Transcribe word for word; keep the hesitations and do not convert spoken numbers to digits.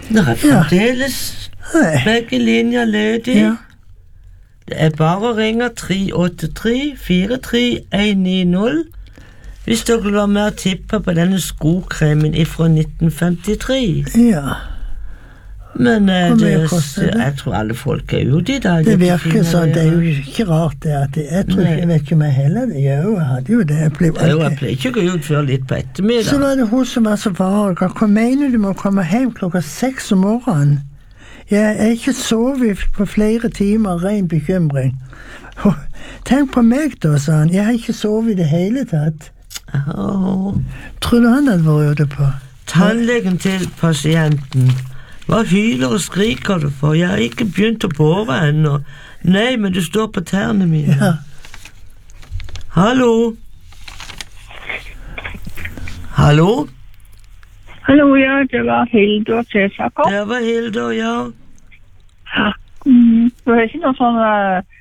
Det er fremdeles Nei. begge linjer ledig. Ja. Det er bare å ringe tre åtte tre fire tre en ni null hvis dere vil være med å tippe på denne skokremen fra nitten femtitre. Ja. Men eh, Hvor mye det, koster det? jeg tror alle folk er ute i dag. Det virker sånn, det er jo ikke rart det at jeg, jeg tror ikke, jeg vet ikke om jeg heller det gjør, jeg hadde jo det, jeg ble Jo, jeg alltid. pleier ikke å gå ut før litt på Så ettermiddag. var det hun som var så vag, hva mener du med å komme hjem klokka seks om morgenen? Jeg er ikke sovet på flere timer, ren bekymring. Tenk på meg da, sa han, jeg har ikke sovet i det hele tatt. Åh. Tror du han hadde vært ute på? Tannlegen til pasienten. Hva hyler og skriker du for? Jeg har ikke begynt å bore ennå. Nei, men du står på tærne mine. Ja. Hallo? Hallo? Hallo, ja, det var Hildur Tesaker. Det var Hildur, ja. Ja. Mm, du har ikke noe sånn uh,